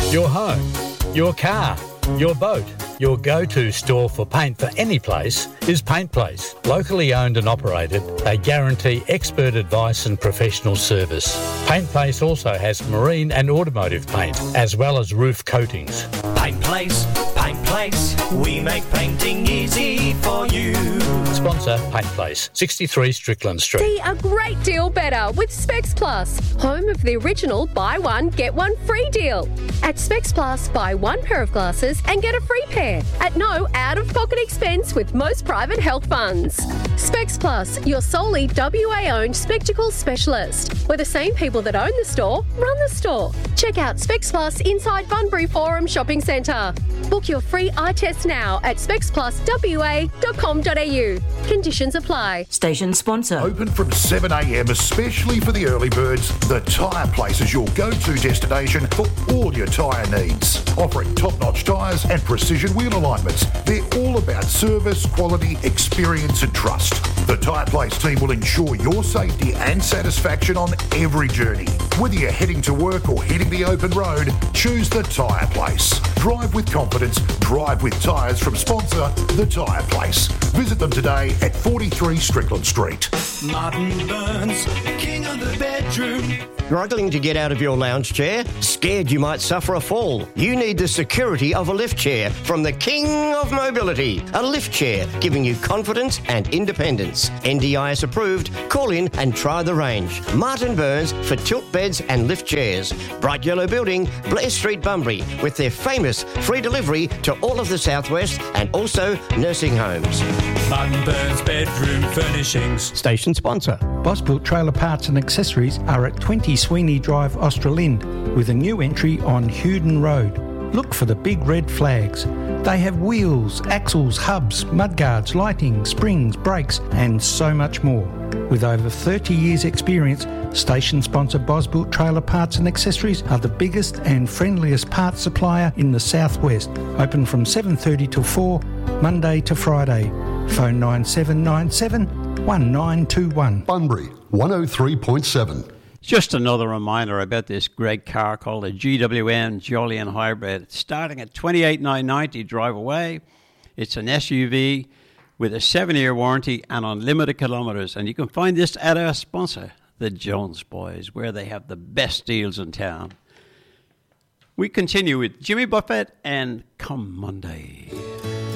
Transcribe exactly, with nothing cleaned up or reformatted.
Your home, your car, your boat. Your go-to store for paint for any place is Paint Place. Locally owned and operated, they guarantee expert advice and professional service. Paint Place also has marine and automotive paint, as well as roof coatings. Paint Place, Paint Place, we make painting easy for you. Sponsor Paint Place, sixty-three Strickland Street. See a great deal better with Specs Plus, home of the original buy one, get one free deal. At Specs Plus, buy one pair of glasses and get a free pair at no out-of-pocket expense with most private health funds. Specs Plus, your solely W A-owned spectacle specialist, where the same people that own the store run the store. Check out Specs Plus inside Bunbury Forum Shopping Centre. Book your free eye test now at specs plus w a dot com dot a u. Conditions apply. Station sponsor. Open from seven a m especially for the early birds, the Tyre Place is your go-to destination for all your tyre needs. Offering top-notch tyres and precision wheel alignments. They're all about service, quality, experience and trust. The Tyre Place team will ensure your safety and satisfaction on every journey. Whether you're heading to work or hitting the open road, choose the Tyre Place. Drive with confidence, drive with tyres from sponsor The Tyre Place. Visit them today at forty-three Strickland Street. Martin Burns, king of the bedroom. Struggling to get out of your lounge chair? Scared you might suffer a fall? You need the security of a lift chair from the King of Mobility. A lift chair giving you confidence and independence. N D I S approved. Call in and try the range. Martin Burns for tilt beds and lift chairs. Bright Yellow Building, Blair Street, Bunbury, with their famous free delivery to all of the southwest and also nursing homes. Martin Burns Bedroom Furnishings. Station sponsor. Bosbuilt Trailer Parts and Accessories are at twenty Sweeney Drive, Australind, with a new entry on Hewden Road. Look for the big red flags. They have wheels, axles, hubs, mudguards, lighting, springs, brakes, and so much more. With over thirty years' experience, station sponsor Bosbuilt Trailer Parts and Accessories are the biggest and friendliest parts supplier in the southwest. Open from seven thirty till four, Monday to Friday. Phone nine seven nine seven, one nine two one. Bunbury, one oh three point seven. Just another reminder about this great car called a G W M Jolyon Hybrid. It's starting at twenty-eight thousand nine hundred ninety dollars drive away. It's an S U V with a seven-year warranty and unlimited kilometres. And you can find this at our sponsor, the Jones Boys, where they have the best deals in town. We continue with Jimmy Buffett and Come Monday.